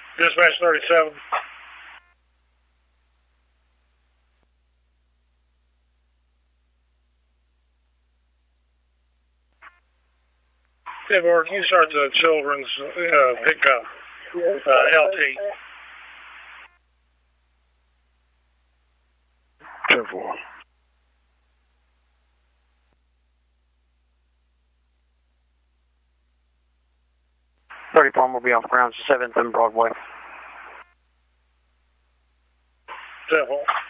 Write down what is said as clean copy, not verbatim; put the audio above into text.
Dispatch 37. Yeah, Mark, you start the children's pickup, LT. 10-4. Will be off grounds 7th and Broadway. 10-4.